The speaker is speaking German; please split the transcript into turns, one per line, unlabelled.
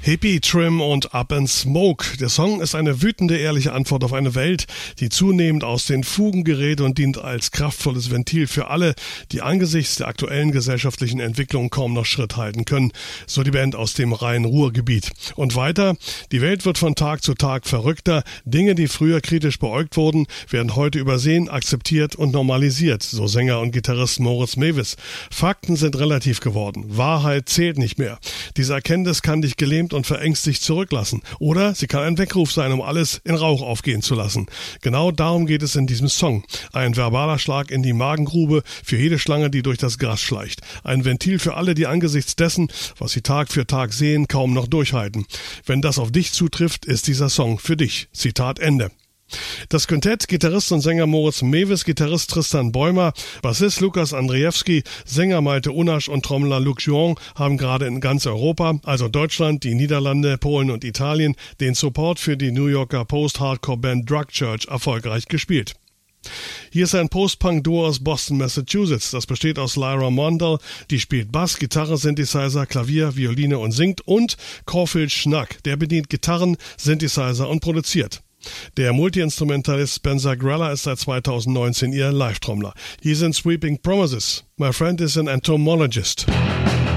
Hippie, Trim und Up and Smoke. Der Song ist eine wütende, ehrliche Antwort auf eine Welt, die zunehmend aus den Fugen gerät und dient als kraftvolles Ventil für alle, die angesichts der aktuellen gesellschaftlichen Entwicklung kaum noch Schritt halten können, so die Band aus dem Rhein-Ruhr-Gebiet. Und weiter, die Welt wird von Tag zu Tag verrückter. Dinge, die früher kritisch beäugt wurden, werden heute übersehen, akzeptiert und normalisiert, so Sänger und Gitarrist Moritz Mewis. Fakten sind relativ geworden. Wahrheit zählt nicht mehr. Diese Erkenntnis kann dich gelähmt und verängstigt zurücklassen. Oder sie kann ein Weckruf sein, um alles in Rauch aufgehen zu lassen. Genau darum geht es in diesem Song. Ein verbaler Schlag in die Magengrube für jede Schlange, die durch das Gras schleicht. Ein Ventil für alle, die angesichts dessen, was sie Tag für Tag sehen, kaum noch durchhalten. Wenn das auf dich zutrifft, ist dieser Song für dich. Zitat Ende. Das Quintett, Gitarrist und Sänger Moritz Mewis, Gitarrist Tristan Bäumer, Bassist Lukas Andrzejewski, Sänger Malte Unasch und Trommler Luc Juon haben gerade in ganz Europa, also Deutschland, die Niederlande, Polen und Italien, den Support für die New Yorker Post-Hardcore-Band Drug Church erfolgreich gespielt. Hier ist ein Post-Punk-Duo aus Boston, Massachusetts. Das besteht aus Lyra Mondal, die spielt Bass, Gitarre, Synthesizer, Klavier, Violine und singt, und Corfield Schnack, der bedient Gitarren, Synthesizer und produziert. Der Multi-Instrumentalist Spencer Greller ist seit 2019 ihr Live-Trommler. Hier sind Sweeping Promises. My friend is an entomologist.